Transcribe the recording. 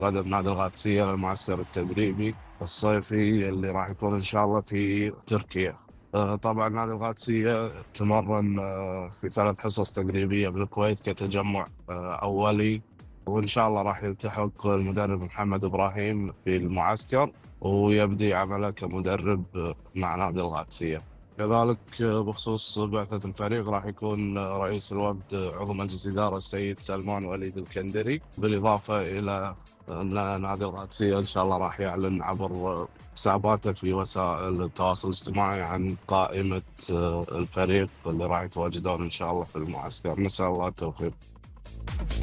قادم نادي القادسية للمعسكر التدريبي الصيفي اللي راح يكون إن شاء الله في تركيا. طبعا نادي القادسية تمرن في 3 حصص تدريبية بالكويت كتجمع أولي، وإن شاء الله راح يلتحق المدرب محمد إبراهيم في المعسكر ويبدي عمله كمدرب مع نادي القادسية. كذلك بخصوص بعثة الفريق راح يكون رئيس الوفد عضو مجلس إدارة السيد سلمان وليد الكندري، بالإضافة إلى أن نادي القادسية إن شاء الله راح يعلن عبر حساباته في وسائل التواصل الاجتماعي عن قائمة الفريق اللي راح يتواجدون إن شاء الله في المعسكر. نسأل الله التوفيق.